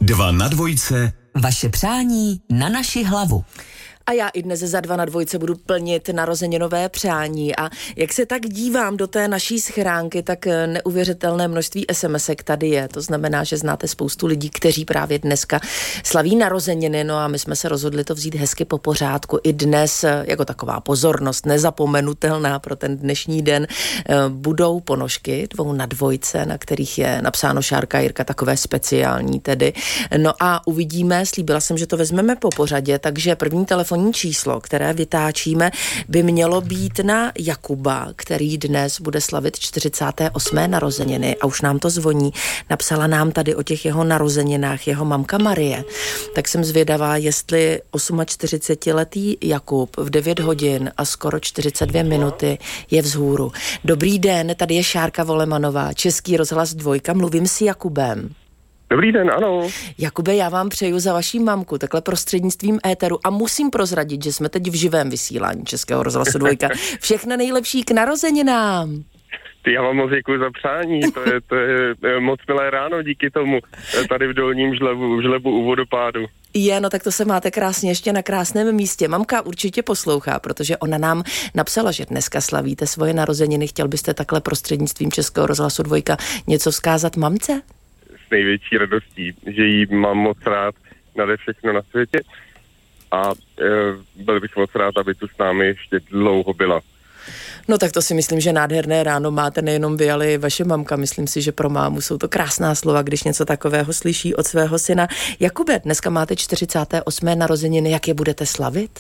2 na dvojce. Vaše přání na naši hlavu. A já i dnes za 2 na dvojce budu plnit narozeninové přání a jak se tak dívám do té naší schránky, tak neuvěřitelné množství SMSek tady je. To znamená, že znáte spoustu lidí, kteří právě dneska slaví narozeniny, no a my jsme se rozhodli to vzít hezky po pořádku. I dnes jako taková pozornost nezapomenutelná pro ten dnešní den budou ponožky 2 na dvojce, na kterých je napsáno Šárka Jirka, takové speciální tedy. No a uvidíme, slíbila jsem, že to vezmeme po pořadě, takže první telefonní číslo, které vytáčíme, by mělo být na Jakuba, který dnes bude slavit 48. narozeniny a už nám to zvoní. Napsala nám tady o těch jeho narozeninách jeho mamka Marie. Tak jsem zvědavá, jestli 48letý Jakub v 9 hodin a skoro 42 minuty je vzhůru. Dobrý den, tady je Šárka Volemanová, Český rozhlas 2, mluvím s Jakubem. Dobrý den, ano. Jakube, já vám přeju za vaší mamku takhle prostřednictvím éteru a musím prozradit, že jsme teď v živém vysílání Českého rozhlasu 2. Všechno nejlepší k narozeninám. Já vám moc děkuji za přání, to je moc milé ráno díky tomu, tady v Dolním Žlebu u vodopádu. No tak to se máte krásně ještě na krásném místě. Mamka určitě poslouchá, protože ona nám napsala, že dneska slavíte svoje narozeniny. Chtěl byste takhle prostřednictvím Českého rozhlasu 2 něco vzkázat mamce? S největší radostí, že jí mám moc rád nade všechno na světě a byl bych moc rád, aby tu s námi ještě dlouho byla. No tak to si myslím, že nádherné ráno máte nejenom vy, ale i vaše mamka. Myslím si, že pro mámu jsou to krásná slova, když něco takového slyší od svého syna. Jakube, dneska máte 48. narozeniny, jak je budete slavit?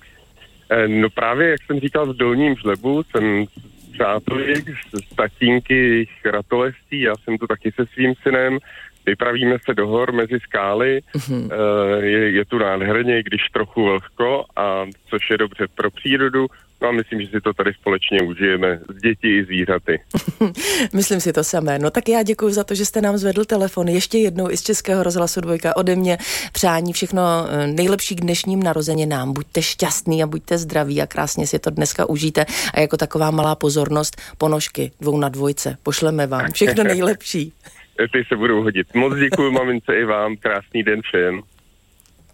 No právě, jak jsem říkal, v Dolním Žlebu jsem přátelí z tatínky jejich ratolestí, já jsem tu taky se svým synem, vypravíme se do hor mezi skály, je tu nádherně, když trochu vlhko, a což je dobře pro přírodu, no a myslím, že si to tady společně užijeme s děti i zvířaty. Myslím si to samé. No tak já děkuji za to, že jste nám zvedl telefon. Ještě jednou i z Českého rozhlasu 2 ode mě přání všechno nejlepší k dnešním narozeninám. Buďte šťastný a buďte zdraví a krásně si to dneska užijte. A jako taková malá pozornost, ponožky 2 na dvojce. Pošleme vám všechno nejlepší. Ty se budou hodit. Moc děkuji mamince i vám. Krásný den všem.